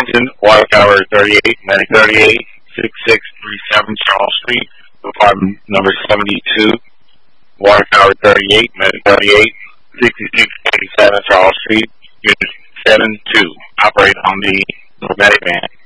Attention, Water Tower 38, Medic 38, 6637 Charles Street, apartment number 72. Water Tower 38, Medic 38, 6637 Charles Street, unit 72. Operate on the Medic van.